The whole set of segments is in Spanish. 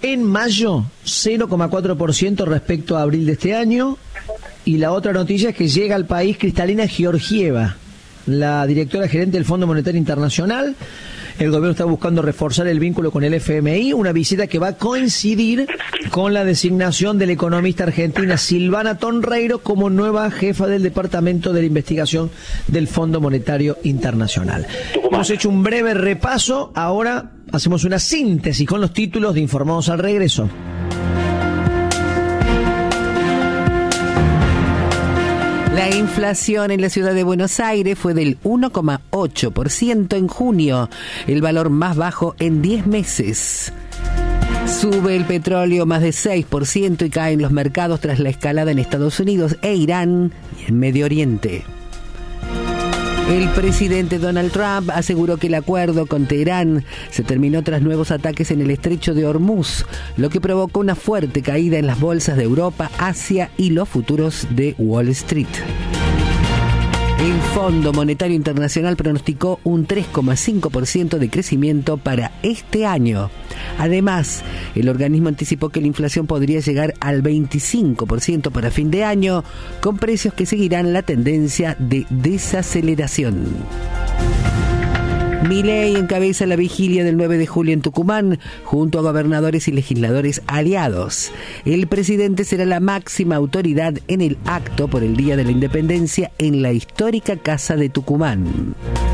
en mayo, 0,4% respecto a abril de este año. Y la otra noticia es que llega al país Kristalina Georgieva, la directora gerente del Fondo Monetario Internacional. El gobierno está buscando reforzar el vínculo con el FMI, una visita que va a coincidir con la designación de la economista argentina Silvana Tonreiro como nueva jefa del Departamento de la Investigación del Fondo Monetario Internacional. Hemos hecho un breve repaso, ahora hacemos una síntesis con los títulos de Informados al Regreso. La inflación en la ciudad de Buenos Aires fue del 1,8% en junio, el valor más bajo en 10 meses. Sube el petróleo más de 6% y caen los mercados tras la escalada en Estados Unidos e Irán y en Medio Oriente. El presidente Donald Trump aseguró que el acuerdo con Teherán se terminó tras nuevos ataques en el estrecho de Hormuz, lo que provocó una fuerte caída en las bolsas de Europa, Asia y los futuros de Wall Street. El Fondo Monetario Internacional pronosticó un 3,5% de crecimiento para este año. Además, el organismo anticipó que la inflación podría llegar al 25% para fin de año, con precios que seguirán la tendencia de desaceleración. Milei encabeza la vigilia del 9 de julio en Tucumán, junto a gobernadores y legisladores aliados. El presidente será la máxima autoridad en el acto por el Día de la Independencia en la histórica Casa de Tucumán.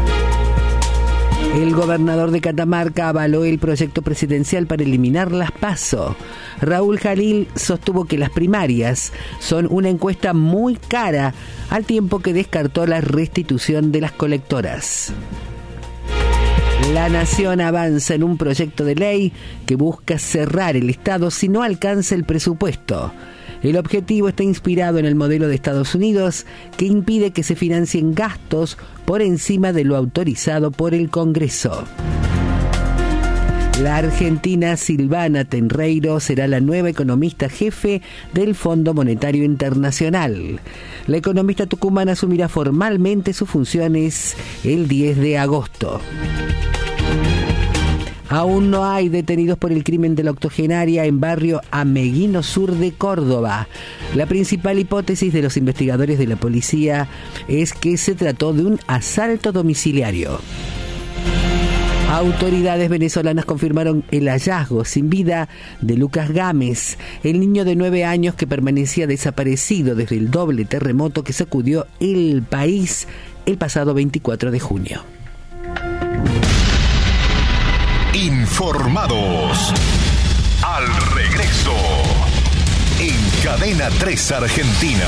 El gobernador de Catamarca avaló el proyecto presidencial para eliminar las PASO. Raúl Jalil sostuvo que las primarias son una encuesta muy cara, al tiempo que descartó la restitución de las colectoras. La Nación avanza en un proyecto de ley que busca cerrar el Estado si no alcanza el presupuesto. El objetivo está inspirado en el modelo de Estados Unidos, que impide que se financien gastos por encima de lo autorizado por el Congreso. La argentina Silvana Tonreiro será la nueva economista jefe del Fondo Monetario Internacional. La economista tucumana asumirá formalmente sus funciones el 10 de agosto. Aún no hay detenidos por el crimen de la octogenaria en barrio Ameguino Sur de Córdoba. La principal hipótesis de los investigadores de la policía es que se trató de un asalto domiciliario. Autoridades venezolanas confirmaron el hallazgo sin vida de Lucas Gámez, el niño de 9 años que permanecía desaparecido desde el doble terremoto que sacudió el país el pasado 24 de junio. Informados al regreso en Cadena 3 Argentina.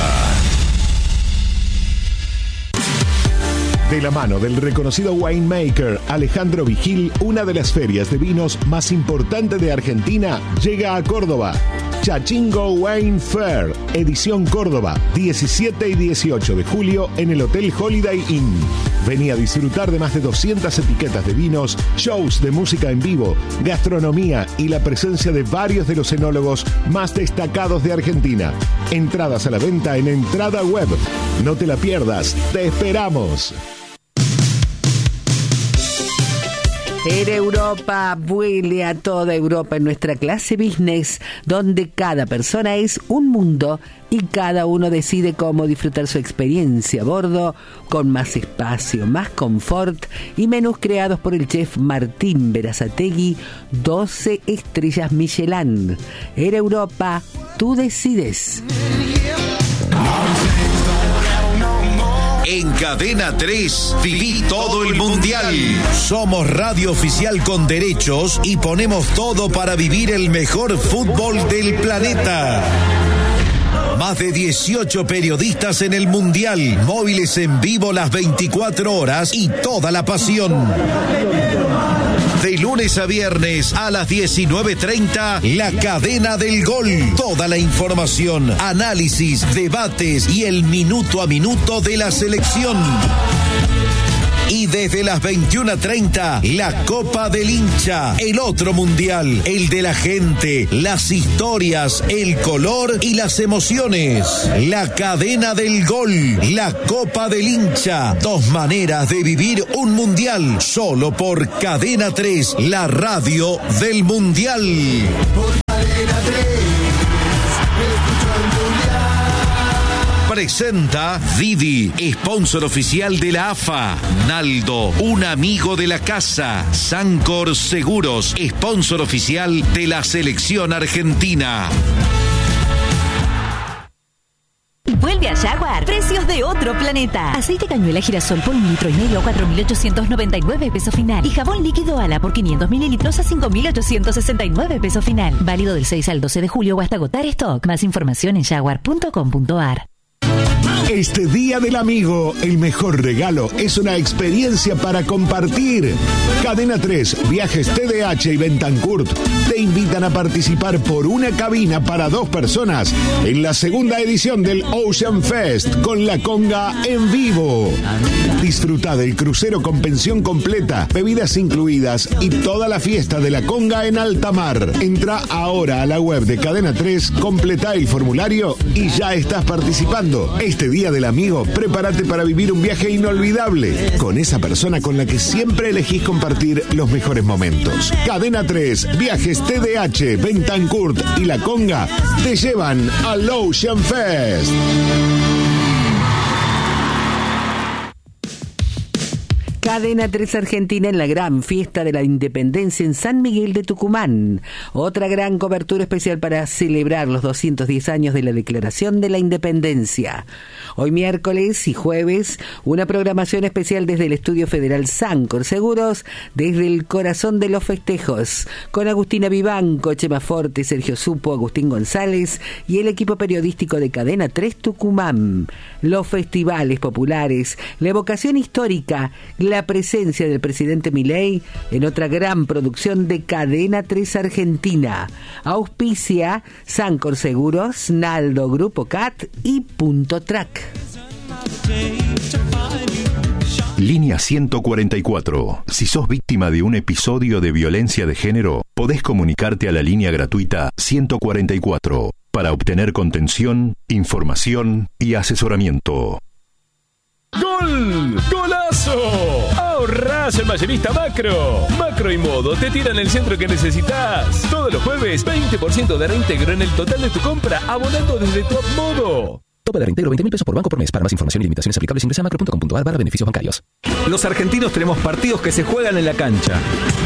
De la mano del reconocido winemaker Alejandro Vigil, una de las ferias de vinos más importantes de Argentina llega a Córdoba. Chachingo Wine Fair, edición Córdoba, 17 y 18 de julio en el Hotel Holiday Inn. Vení a disfrutar de más de 200 etiquetas de vinos, shows de música en vivo, gastronomía y la presencia de varios de los enólogos más destacados de Argentina. Entradas a la venta en Entrada Web. No te la pierdas, te esperamos. En Europa, vuele a toda Europa en nuestra clase business, donde cada persona es un mundo y cada uno decide cómo disfrutar su experiencia a bordo, con más espacio, más confort y menús creados por el chef Martín Berazategui, 12 estrellas Michelin. En Europa, tú decides. En Cadena 3, viví todo el Mundial. Somos radio oficial con derechos y ponemos todo para vivir el mejor fútbol del planeta. Más de 18 periodistas en el Mundial, móviles en vivo las 24 horas y toda la pasión. De lunes a viernes a las 19:30, La Cadena del Gol. Toda la información, análisis, debates y el minuto a minuto de la selección. Y desde las 21:30, la Copa del Hincha, el otro mundial, el de la gente, las historias, el color y las emociones. La Cadena del Gol, la Copa del Hincha, 2 maneras de vivir un mundial, solo por Cadena 3, la radio del mundial. presenta Didi, sponsor oficial de la AFA. Naldo, un amigo de la casa. Sancor Seguros, sponsor oficial de la selección argentina. Vuelve a Jaguar, precios de otro planeta. Aceite cañuela girasol por 1,5 litros a 4.899 pesos final. Y jabón líquido Ala por 500 mililitros a 5.869 pesos final. Válido del 6 al 12 de julio o hasta agotar stock. Más información en jaguar.com.ar. Este Día del Amigo, el mejor regalo es una experiencia para compartir. Cadena 3, Viajes TDH y Bentancurt te invitan a participar por una cabina para 2 personas en la segunda edición del Ocean Fest con la conga en vivo. Disfruta del crucero con pensión completa, bebidas incluidas y toda la fiesta de la conga en alta mar. Entra ahora a la web de Cadena 3, completa el formulario y ya estás participando. Este Día del Amigo, prepárate para vivir un viaje inolvidable con esa persona con la que siempre elegís compartir los mejores momentos. Cadena 3, Viajes TDH, Bentancurt y La Conga te llevan al Ocean Fest. Cadena 3 Argentina en la gran fiesta de la Independencia en San Miguel de Tucumán. Otra gran cobertura especial para celebrar los 210 años de la Declaración de la Independencia. Hoy miércoles y jueves, una programación especial desde el Estudio Federal Sancor Seguros, desde el corazón de los festejos, con Agustina Vivanco, Chema Forte, Sergio Supo, Agustín González y el equipo periodístico de Cadena 3 Tucumán. Los festivales populares, la evocación histórica, la presencia del presidente Milei en otra gran producción de Cadena 3 Argentina. Auspicia Sancor Seguros, Naldo Grupo CAT y Punto Track. Línea 144. Si sos víctima de un episodio de violencia de género, podés comunicarte a la línea gratuita 144 para obtener contención, información y asesoramiento. ¡Gol! ¡Golazo! ¡Ahorrás en Mayorista Macro! Macro y Modo te tiran el centro que necesitas. Todos los jueves, 20% de reintegro en el total de tu compra, abonando desde tu Modo. Tope de reintegro 20.000 pesos por banco por mes. Para más información y limitaciones aplicables ingresa a macro.com.ar/beneficios bancarios. Los argentinos tenemos partidos que se juegan en la cancha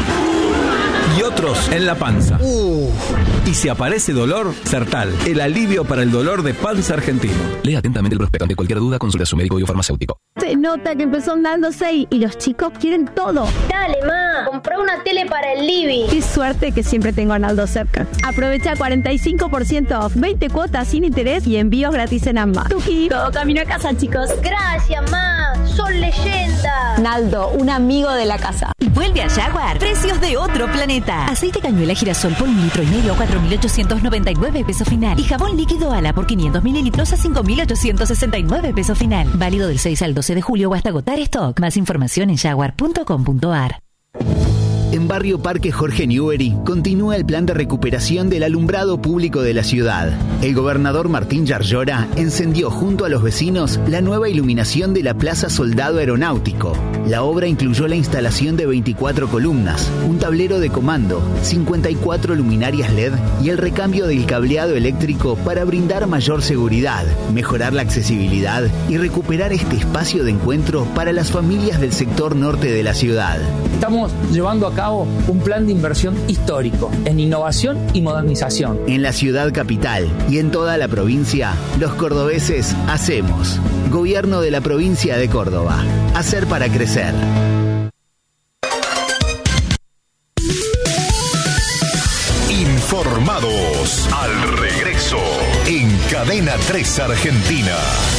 y otros en la panza. Y si aparece dolor, Sertal, el alivio para el dolor de panza argentino. Lea atentamente el prospecto. Ante cualquier duda, consulte a su médico biofarmacéutico. Se nota que empezó andándose y los chicos quieren todo. Dale, ma, compré una tele para el living. Qué suerte que siempre tengo a Naldo cerca. Aprovecha 45% off, 20 cuotas sin interés y envíos gratis en ambas. Tuki, todo camino a casa, chicos. Gracias, ma, son leyenda. Naldo, un amigo de la casa. Vuelve a Jaguar, precios de otro planeta. Aceite cañuela girasol por 1,5 litros a 4.899 pesos final. Y jabón líquido Ala por 500 mililitros a 5.869 pesos final. Válido del 6 al 12 de julio o hasta agotar stock. Más información en jaguar.com.ar. En Barrio Parque Jorge Newbery continúa el plan de recuperación del alumbrado público de la ciudad. El gobernador Martín Yarlora encendió junto a los vecinos la nueva iluminación de la Plaza Soldado Aeronáutico. La obra incluyó la instalación de 24 columnas, un tablero de comando, 54 luminarias LED y el recambio del cableado eléctrico para brindar mayor seguridad, mejorar la accesibilidad y recuperar este espacio de encuentro para las familias del sector norte de la ciudad. Estamos llevando a cabo un plan de inversión histórico en innovación y modernización. En la ciudad capital y en toda la provincia, los cordobeses hacemos. Gobierno de la provincia de Córdoba. Hacer para crecer. Informados al regreso en Cadena 3 Argentina.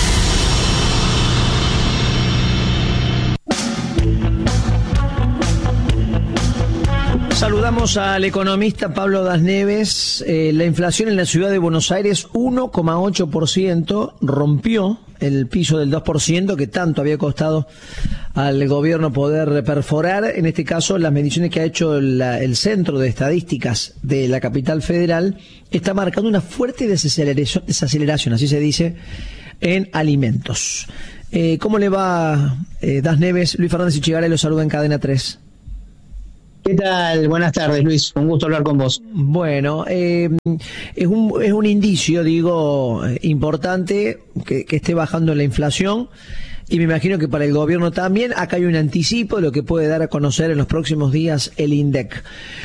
Saludamos al economista Pablo Das Neves. La inflación en la ciudad de Buenos Aires, 1,8%, rompió el piso del 2% que tanto había costado al gobierno poder perforar. En este caso, las mediciones que ha hecho el Centro de Estadísticas de la capital federal está marcando una fuerte desaceleración, así se dice, en alimentos. ¿Cómo le va, Das Neves? Luis Fernández Ichigaray lo saluda en Cadena 3. ¿Qué tal? Buenas tardes, Luis. Un gusto hablar con vos. Bueno, es un indicio, digo, importante que esté bajando la inflación. Y me imagino que para el gobierno también. Acá hay un anticipo de lo que puede dar a conocer en los próximos días el INDEC.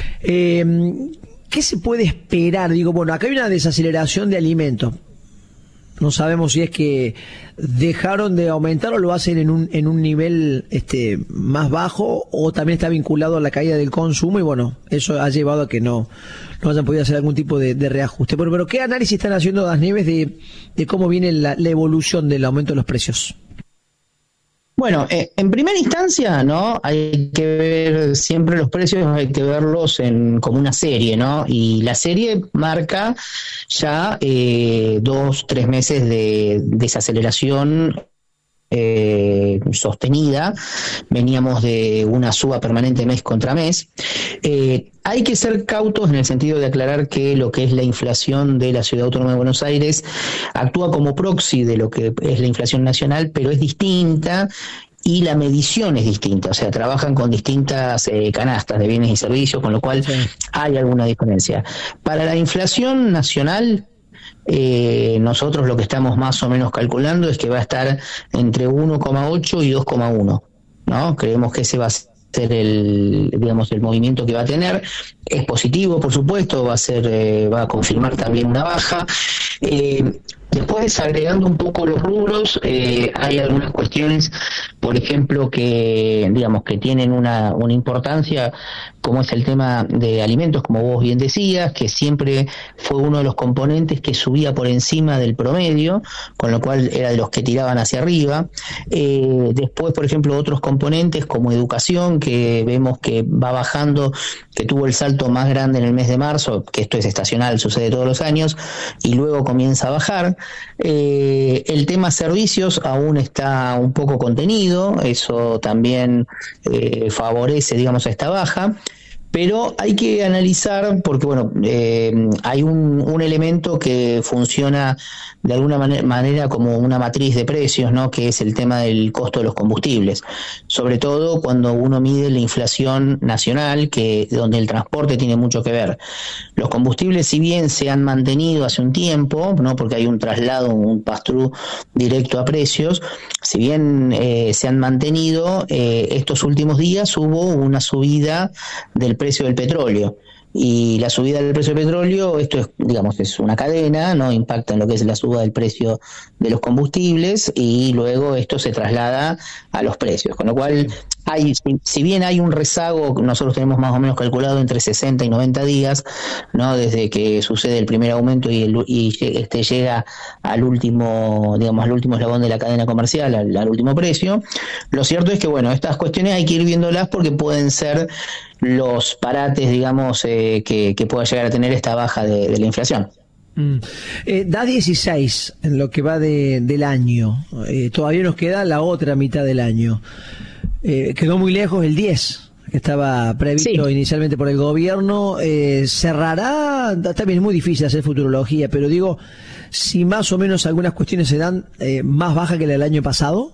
¿Qué se puede esperar? Digo, bueno, acá hay una desaceleración de alimentos. No sabemos si es que dejaron de aumentar o lo hacen en un nivel más bajo, o también está vinculado a la caída del consumo, y bueno, eso ha llevado a que no hayan podido hacer algún tipo de reajuste. Pero ¿qué análisis están haciendo Das Nieves de cómo viene la evolución del aumento de los precios? Bueno, en primera instancia, ¿no? Hay que ver siempre los precios, hay que verlos como una serie, ¿no? Y la serie marca ya 2-3 meses de desaceleración sostenida. Veníamos de una suba permanente mes contra mes. Hay que ser cautos en el sentido de aclarar que lo que es la inflación de la Ciudad Autónoma de Buenos Aires actúa como proxy de lo que es la inflación nacional, pero es distinta y la medición es distinta, o sea, trabajan con distintas canastas de bienes y servicios, con lo cual hay alguna diferencia. Para la inflación nacional, nosotros lo que estamos más o menos calculando es que va a estar entre 1,8 y 2,1, ¿no? Creemos que ese va a ser el movimiento que va a tener. Es positivo, por supuesto, va a confirmar también una baja. Después, desagregando un poco los rubros, hay algunas cuestiones, por ejemplo, que tienen una importancia, como es el tema de alimentos, como vos bien decías, que siempre fue uno de los componentes que subía por encima del promedio, con lo cual era de los que tiraban hacia arriba. Después, por ejemplo, otros componentes como educación, que vemos que va bajando, que tuvo el salto más grande en el mes de marzo, que esto es estacional, sucede todos los años, y luego comienza a bajar. El tema servicios aún está un poco contenido, eso también favorece, a esta baja. Pero hay que analizar, porque hay un elemento que funciona de alguna manera como una matriz de precios, ¿no? Que es el tema del costo de los combustibles, sobre todo cuando uno mide la inflación nacional, donde el transporte tiene mucho que ver. Los combustibles, si bien se han mantenido hace un tiempo, ¿no? Porque hay un traslado, un pass-through directo a precios, si bien se han mantenido, estos últimos días hubo una subida del precio del petróleo. Y la subida del precio del petróleo, esto es una cadena, no impacta en lo que es la suba del precio de los combustibles, y luego esto se traslada a los precios, con lo cual si bien hay un rezago, nosotros tenemos más o menos calculado entre 60 y 90 días, ¿no? Desde que sucede el primer aumento y llega al último eslabón de la cadena comercial, al último precio. Lo cierto es que estas cuestiones hay que ir viéndolas porque pueden ser los parates, que pueda llegar a tener esta baja de la inflación. Da 16 en lo que va del año. Todavía nos queda la otra mitad del año. Quedó muy lejos el 10, que estaba previsto inicialmente por el gobierno. Cerrará, también es muy difícil hacer futurología, pero digo, si más o menos algunas cuestiones se dan más baja que la del año pasado.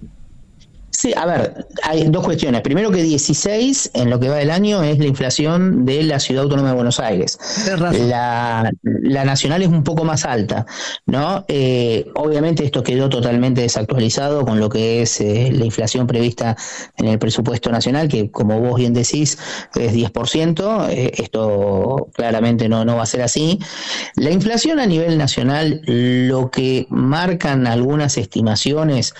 Sí, a ver, hay dos cuestiones. Primero, que 16 en lo que va del año es la inflación de la Ciudad Autónoma de Buenos Aires. La nacional es un poco más alta, ¿no? Obviamente esto quedó totalmente desactualizado con lo que es la inflación prevista en el presupuesto nacional, que como vos bien decís es 10%. Esto claramente no va a ser así. La inflación a nivel nacional, lo que marcan algunas estimaciones,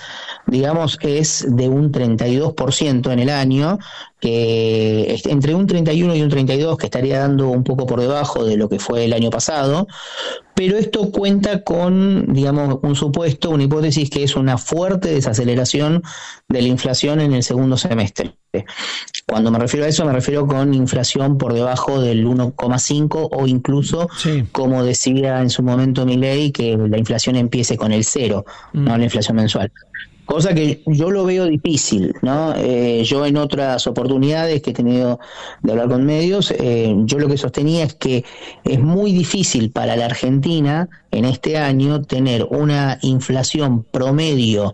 es de un 32% en el año, que entre un 31 y un 32, que estaría dando un poco por debajo de lo que fue el año pasado, pero esto cuenta con, un supuesto, una hipótesis, que es una fuerte desaceleración de la inflación en el segundo semestre. Cuando me refiero a eso, me refiero con inflación por debajo del 1,5 o incluso, como decía en su momento Milei, que la inflación empiece con el 0, no la inflación mensual. cosa que yo lo veo difícil, ¿no? Yo en otras oportunidades que he tenido de hablar con medios, yo lo que sostenía es que es muy difícil para la Argentina en este año tener una inflación promedio,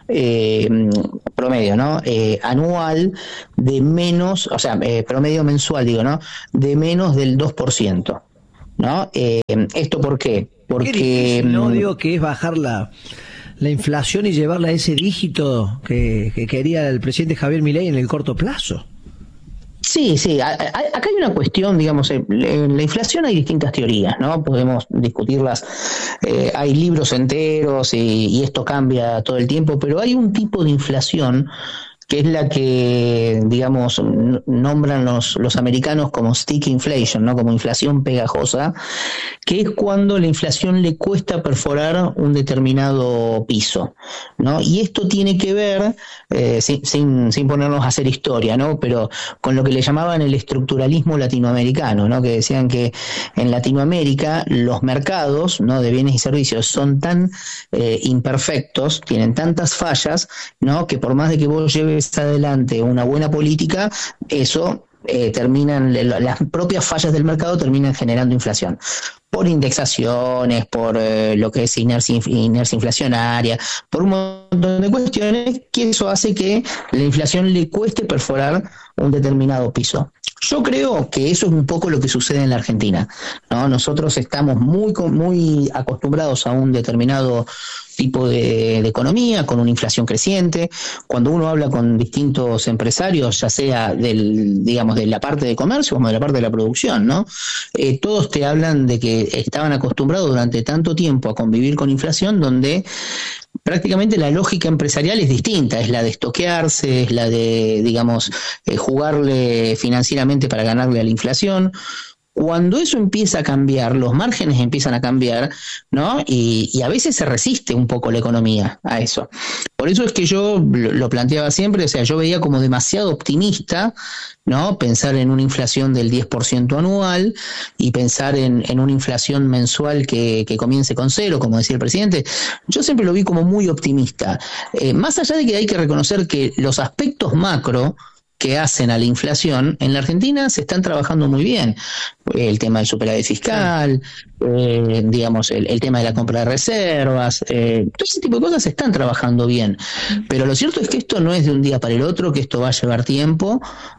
¿no? Anual de menos, o sea, promedio mensual, digo, ¿no? De menos del 2%, ¿no? ¿Esto por qué? Porque... Qué difícil, no digo que es bajar la inflación y llevarla a ese dígito que quería el presidente Javier Milei en el corto plazo. Sí, acá hay una cuestión, digamos, en la inflación hay distintas teorías, ¿no? Podemos discutirlas, hay libros enteros y esto cambia todo el tiempo, pero hay un tipo de inflación que es la que, digamos, nombran los americanos como sticky inflation, ¿no? Como inflación pegajosa, que es cuando la inflación le cuesta perforar un determinado piso, ¿no? Y esto tiene que ver, sin ponernos a hacer historia, ¿no? Pero con lo que le llamaban el estructuralismo latinoamericano, ¿no? Que decían que en Latinoamérica los mercados, ¿no? De bienes y servicios son tan imperfectos, tienen tantas fallas, ¿no? Que por más de que vos lleves adelante una buena política, eso las propias fallas del mercado terminan generando inflación por indexaciones, por lo que es inercia inflacionaria, por un montón de cuestiones, que eso hace que la inflación le cueste perforar un determinado piso. Yo creo que eso es un poco lo que sucede en la Argentina, ¿no? Nosotros estamos muy acostumbrados a un determinado tipo de economía, con una inflación creciente. Cuando uno habla con distintos empresarios, ya sea de la parte de comercio como de la parte de la producción, ¿no? Todos te hablan de que estaban acostumbrados durante tanto tiempo a convivir con inflación, donde prácticamente la lógica empresarial es distinta, es la de estoquearse, es la de, digamos, jugarle financieramente para ganarle a la inflación. Cuando eso empieza a cambiar, los márgenes empiezan a cambiar, ¿no? Y a veces se resiste un poco la economía a eso. Por eso es que yo lo planteaba siempre, o sea, yo veía como demasiado optimista, ¿no? Pensar en una inflación del 10% anual y pensar en una inflación mensual que comience con 0, como decía el presidente. Yo siempre lo vi como muy optimista. Más allá de que hay que reconocer que los aspectos macro que hacen a la inflación, en la Argentina se están trabajando muy bien. El tema del superávit fiscal, digamos, el tema de la compra de reservas, todo ese tipo de cosas se están trabajando bien. Pero lo cierto es que esto no es de un día para el otro, que esto va a llevar tiempo,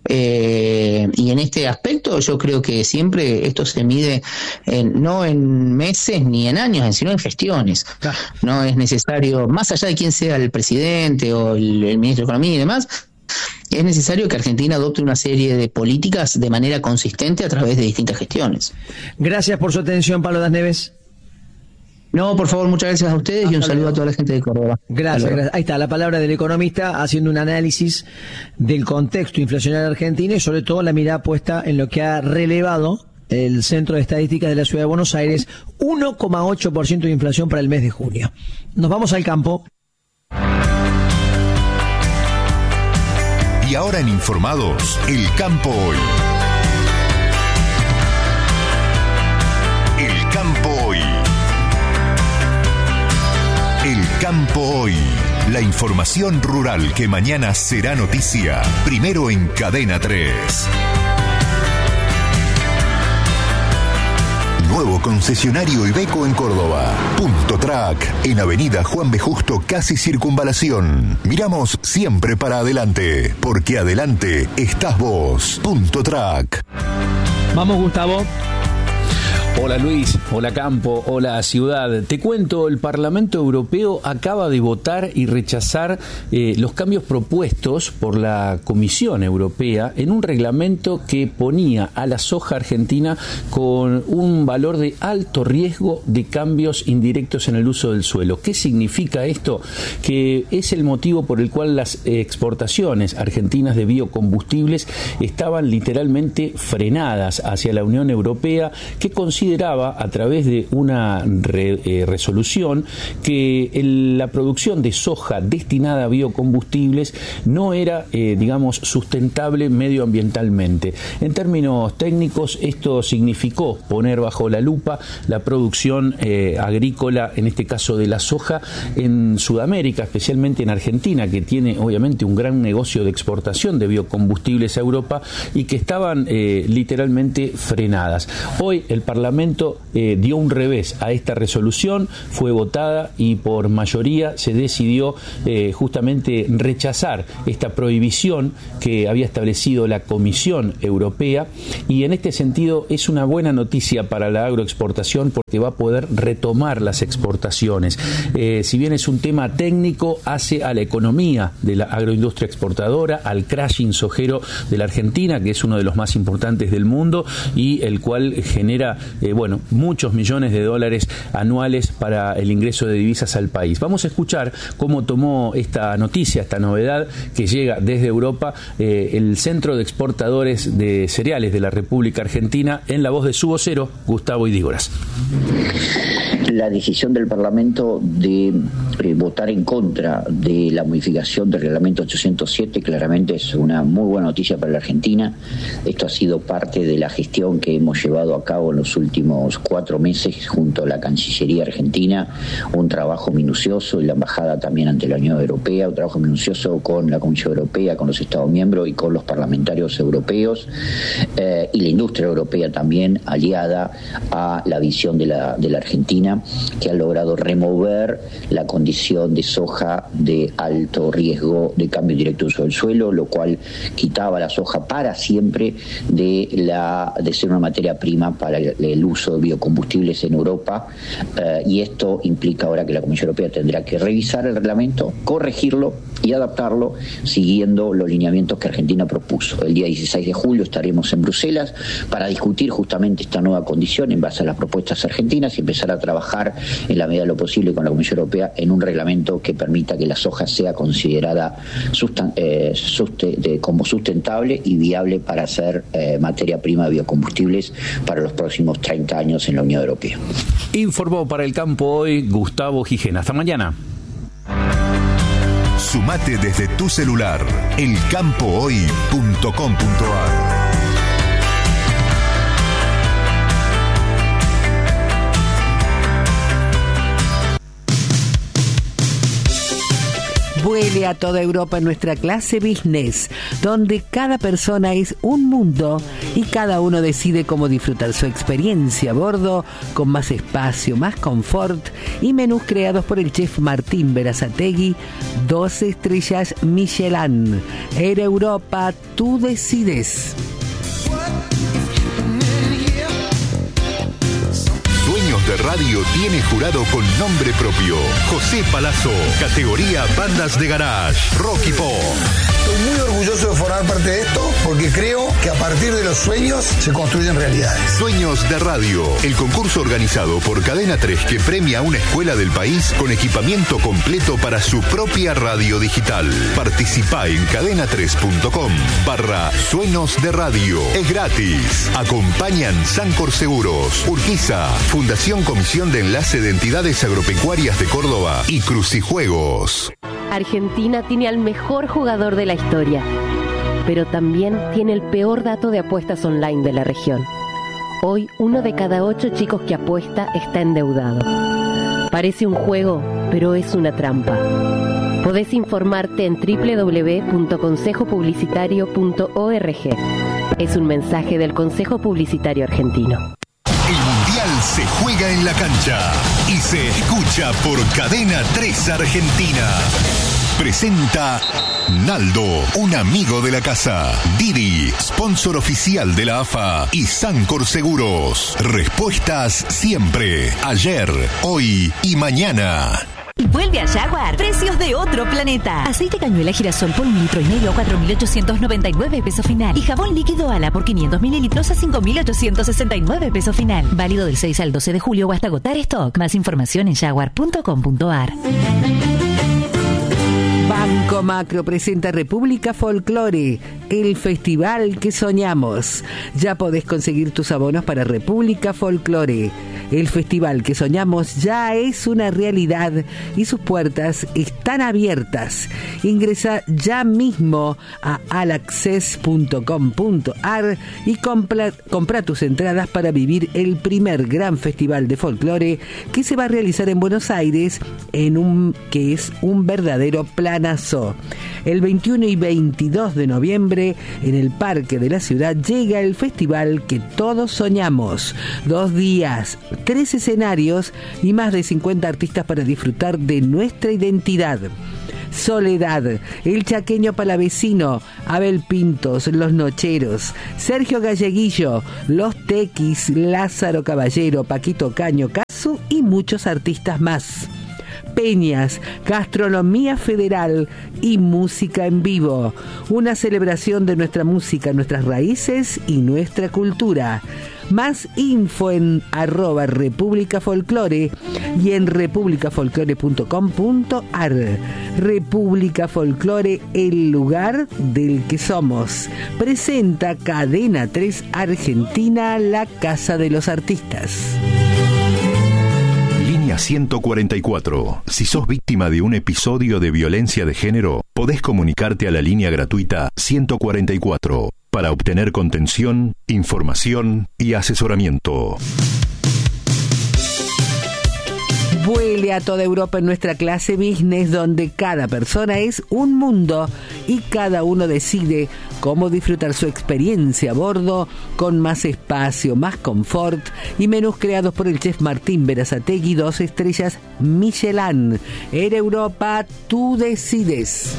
y en este aspecto yo creo que siempre esto se mide no en meses ni en años, sino en gestiones. No es necesario, más allá de quién sea el presidente o el ministro de Economía y demás, es necesario que Argentina adopte una serie de políticas de manera consistente a través de distintas gestiones. Gracias por su atención, Pablo Das Neves. No, por favor, muchas gracias a ustedes y un saludo a toda la gente de Córdoba. Gracias. Ahí está la palabra del economista haciendo un análisis del contexto inflacionario argentino y sobre todo la mirada puesta en lo que ha relevado el Centro de Estadísticas de la Ciudad de Buenos Aires, 1,8% de inflación para el mes de junio. Nos vamos al campo. Y ahora en Informados, el campo hoy. El campo hoy. El campo hoy. La información rural que mañana será noticia. Primero en Cadena 3. Nuevo concesionario Iveco en Córdoba. Punto Track, en Avenida Juan B. Justo, casi Circunvalación. Miramos siempre para adelante, porque adelante estás vos. Punto Track. Vamos, Gustavo. Hola Luis, hola Campo, hola Ciudad. Te cuento, el Parlamento Europeo acaba de votar y rechazar los cambios propuestos por la Comisión Europea en un reglamento que ponía a la soja argentina con un valor de alto riesgo de cambios indirectos en el uso del suelo. ¿Qué significa esto? Que es el motivo por el cual las exportaciones argentinas de biocombustibles estaban literalmente frenadas hacia la Unión Europea, que considera consideraba a través de una resolución que la producción de soja destinada a biocombustibles no era, digamos, sustentable medioambientalmente. En términos técnicos, esto significó poner bajo la lupa la producción agrícola, en este caso de la soja, en Sudamérica, especialmente en Argentina, que tiene obviamente un gran negocio de exportación de biocombustibles a Europa y que estaban literalmente frenadas. Hoy el Parlamento dio un revés a esta resolución, fue votada y por mayoría se decidió justamente rechazar esta prohibición que había establecido la Comisión Europea, y en este sentido es una buena noticia para la agroexportación porque va a poder retomar las exportaciones. Si bien es un tema técnico, hace a la economía de la agroindustria exportadora, al crashing sojero de la Argentina, que es uno de los más importantes del mundo y el cual genera muchos millones de dólares anuales para el ingreso de divisas al país. Vamos a escuchar cómo tomó esta noticia, esta novedad que llega desde Europa, el Centro de Exportadores de Cereales de la República Argentina, en la voz de su vocero, Gustavo Idígoras. La decisión del Parlamento de votar en contra de la modificación del reglamento 807 claramente es una muy buena noticia para la Argentina. Esto ha sido parte de la gestión que hemos llevado a cabo en los últimos 4 meses junto a la Cancillería Argentina, un trabajo minucioso, y la Embajada también ante la Unión Europea, un trabajo minucioso con la Comisión Europea, con los Estados miembros y con los parlamentarios europeos, y la industria europea también, aliada a la visión de la Argentina, que ha logrado remover la condición de soja de alto riesgo de cambio directo de uso del suelo, lo cual quitaba la soja para siempre de ser una materia prima para el uso de biocombustibles en Europa, y esto implica ahora que la Comisión Europea tendrá que revisar el reglamento, corregirlo y adaptarlo siguiendo los lineamientos que Argentina propuso. El día 16 de julio estaremos en Bruselas para discutir justamente esta nueva condición en base a las propuestas argentinas y empezar a trabajar en la medida de lo posible con la Comisión Europea en un reglamento que permita que la soja sea considerada como sustentable y viable para ser materia prima de biocombustibles para los próximos 30 años en la Unión Europea. Informó para El Campo Hoy Gustavo Gijena. Hasta mañana. Sumate desde tu celular, elcampohoy.com.ar. Vuele a toda Europa en nuestra clase business, donde cada persona es un mundo y cada uno decide cómo disfrutar su experiencia a bordo, con más espacio, más confort y menús creados por el chef Martín Berazategui, 2 estrellas Michelin. Air Europa, tú decides. De Radio tiene jurado con nombre propio. José Palazzo, categoría Bandas de Garage, Rock y Pop. Estoy muy orgulloso de formar parte de esto porque creo que a partir de los sueños se construyen realidades. Sueños de Radio, el concurso organizado por Cadena 3 que premia a una escuela del país con equipamiento completo para su propia radio digital. Participa en cadena3.com/Sueños de Radio. Es gratis. Acompañan Sancor Seguros, Urquiza, Fundación Comisión de Enlace de Entidades Agropecuarias de Córdoba y Crucijuegos. Argentina tiene al mejor jugador de la historia, pero también tiene el peor dato de apuestas online de la región. Hoy, 1 de cada 8 chicos que apuesta está endeudado. Parece un juego, pero es una trampa. Podés informarte en www.consejopublicitario.org. Es un mensaje del Consejo Publicitario Argentino. El Mundial se juega en la cancha y se escucha por Cadena 3 Argentina. Presenta Naldo, un amigo de la casa. Didi, sponsor oficial de la AFA y Sancor Seguros. Respuestas siempre, ayer, hoy y mañana. Vuelve a Jaguar. Precios de otro planeta. Aceite cañuela girasol por 1,5 litros, 4.899 pesos final. Y jabón líquido Ala por 500 mililitros a 5.869 pesos final. Válido del 6 al 12 de julio o hasta agotar stock. Más información en jaguar.com.ar. Banco Macro presenta República Folklore, el festival que soñamos. Ya podés conseguir tus abonos para República Folklore. El festival que soñamos ya es una realidad y sus puertas están abiertas. Ingresa ya mismo a alaccess.com.ar y compra tus entradas para vivir el primer gran festival de folclore que se va a realizar en Buenos Aires que es un verdadero planazo. El 21 y 22 de noviembre en el Parque de la Ciudad llega el festival que todos soñamos. 2 días, 3 escenarios y más de 50 artistas para disfrutar de nuestra identidad. Soledad, El Chaqueño Palavecino, Abel Pintos, Los Nocheros, Sergio Galleguillo, Los Tequis, Lázaro Caballero, Paquito Caño, Casu y muchos artistas más. Peñas, gastronomía federal y música en vivo. Una celebración de nuestra música, nuestras raíces y nuestra cultura. Más info en @República Folklore y en republicafolklore.com.ar. República Folklore, el lugar del que somos. Presenta Cadena 3 Argentina, la casa de los artistas. Línea 144. Si sos víctima de un episodio de violencia de género, podés comunicarte a la línea gratuita 144 para obtener contención, información y asesoramiento. Vuele a toda Europa en nuestra clase business, donde cada persona es un mundo y cada uno decide cómo disfrutar su experiencia a bordo con más espacio, más confort y menús creados por el chef Martín Berazategui, 2 estrellas Michelin. En Europa, tú decides.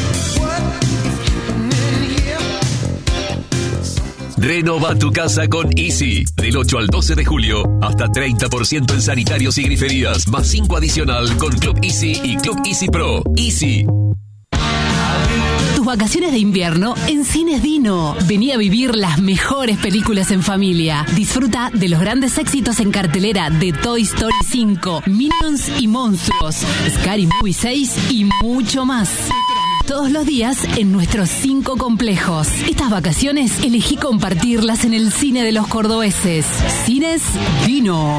Renova tu casa con Easy. Del 8 al 12 de julio, hasta 30% en sanitarios y griferías, más 5 adicional con Club Easy y Club Easy Pro. Easy. Tus vacaciones de invierno en Cines Dino. Vení a vivir las mejores películas en familia. Disfruta de los grandes éxitos en cartelera de Toy Story 5, Minions y Monstruos, Scary Movie 6 y mucho más. Todos los días en nuestros 5 complejos. Estas vacaciones elegí compartirlas en el cine de los cordobeses. Cines Dino.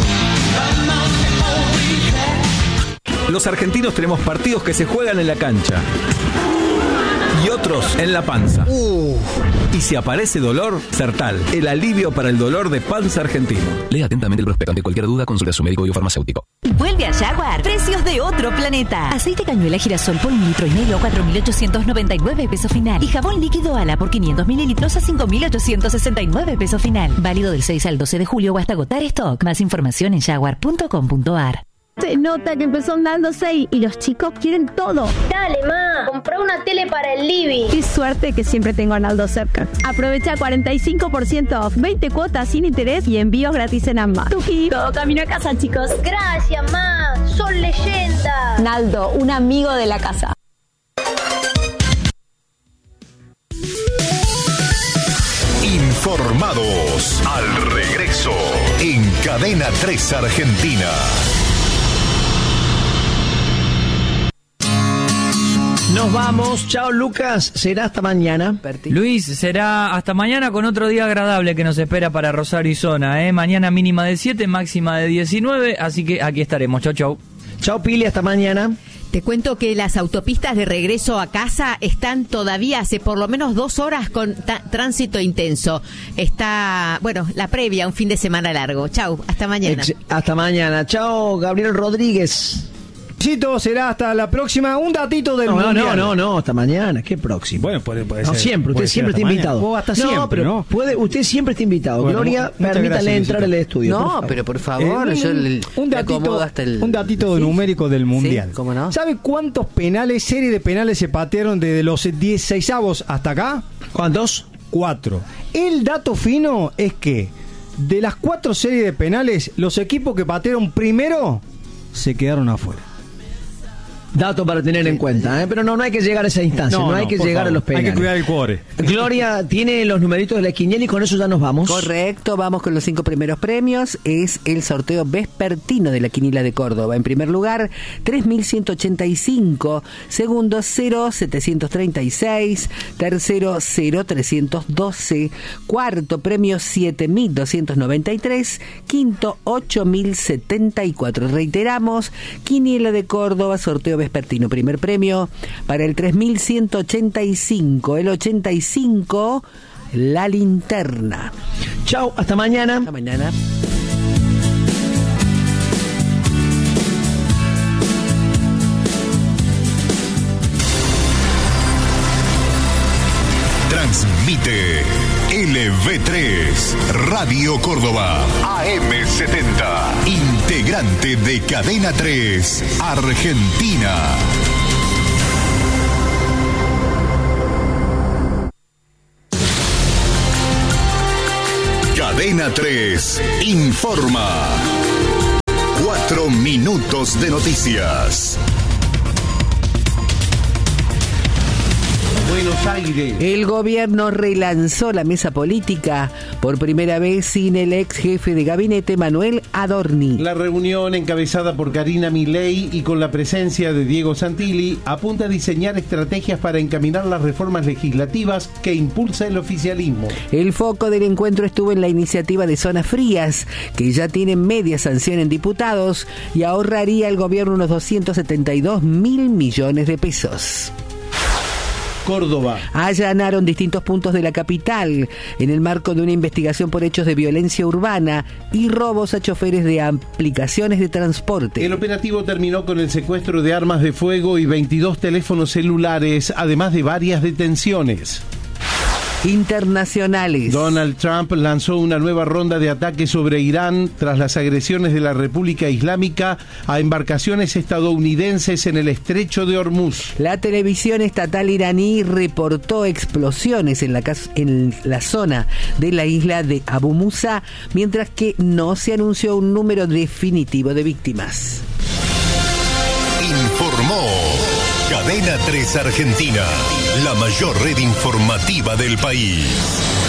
Los argentinos tenemos partidos que se juegan en la cancha y otros en la panza. Y si aparece dolor, Sertal, el alivio para el dolor de panza argentino. Lea atentamente el prospecto. Ante cualquier duda, consulte a su médico y o farmacéutico. Vuelve a Jaguar. Precios de otro planeta. Aceite cañuela girasol por 1,5 litros, 4.899 pesos final. Y jabón líquido Ala por 500 mililitros a 5.869 pesos final. Válido del 6 al 12 de julio o hasta agotar stock. Más información en jaguar.com.ar. Se nota que empezó andando 6 y los chicos quieren todo. Dale, ma, comprá una tele para el living. Qué suerte que siempre tengo a Naldo cerca. Aprovecha 45% off, 20 cuotas sin interés y envíos gratis en ambas. Tuki, todo camino a casa, chicos. Gracias, ma, son leyendas. Naldo, un amigo de la casa. Informados al regreso en Cadena 3 Argentina. Nos vamos. Chao, Lucas. Será hasta mañana. Luis, será hasta mañana con otro día agradable que nos espera para Rosario y zona. Mañana mínima de 7, máxima de 19. Así que aquí estaremos. Chau, chau. Chao, Pili. Hasta mañana. Te cuento que las autopistas de regreso a casa están todavía hace por lo menos 2 horas con tránsito intenso. Está, bueno, la previa, un fin de semana largo. Chau. Hasta mañana. Hasta mañana. Chao, Gabriel Rodríguez. Será hasta la próxima. Un datito del mundial. No, hasta mañana. ¿Qué próximo? Bueno, puede no, ser. Siempre, usted siempre está invitado. Vos hasta siempre, pero ¿no? Usted siempre está invitado. Bueno, Gloria, permítale entrar al estudio. No, pero por favor, yo un datito numérico del mundial. ¿Sí? ¿Cómo no? ¿Sabe cuántos series de penales se patearon desde los 16avos hasta acá? ¿Cuántos? 4. El dato fino es que de las 4 series de penales, los equipos que patearon primero se quedaron afuera. Dato para tener en cuenta, pero no hay que llegar a esa instancia, no hay que llegar a los penales. Hay que cuidar el cuore. Gloria tiene los numeritos de la quiniela y con eso ya nos vamos. Correcto, vamos con los 5 primeros premios. Es el sorteo vespertino de la quiniela de Córdoba. En primer lugar, 3.185. Segundo, 0.736. Tercero, 0.312. Cuarto premio, 7.293. Quinto, 8.074. Reiteramos, quiniela de Córdoba, sorteo vespertino. Primer premio para el 3.185. El 85, la linterna. Chau, hasta mañana. Hasta mañana. Transmite LV3 Radio Córdoba AM70, integrante de Cadena 3 Argentina. Cadena 3 informa. 4 minutos de noticias. Buenos Aires. El gobierno relanzó la mesa política por primera vez sin el ex jefe de gabinete Manuel Adorni. La reunión, encabezada por Karina Milei y con la presencia de Diego Santilli, apunta a diseñar estrategias para encaminar las reformas legislativas que impulsa el oficialismo. El foco del encuentro estuvo en la iniciativa de zonas frías, que ya tienen media sanción en diputados y ahorraría al gobierno unos 272.000 millones de pesos. Córdoba. Allanaron distintos puntos de la capital en el marco de una investigación por hechos de violencia urbana y robos a choferes de aplicaciones de transporte. El operativo terminó con el secuestro de armas de fuego y 22 teléfonos celulares, además de varias detenciones. Internacionales. Donald Trump lanzó una nueva ronda de ataques sobre Irán tras las agresiones de la República Islámica a embarcaciones estadounidenses en el estrecho de Hormuz. La televisión estatal iraní reportó explosiones en la zona de la isla de Abu Musa, mientras que no se anunció un número definitivo de víctimas. Informó Cadena 3 Argentina, la mayor red informativa del país.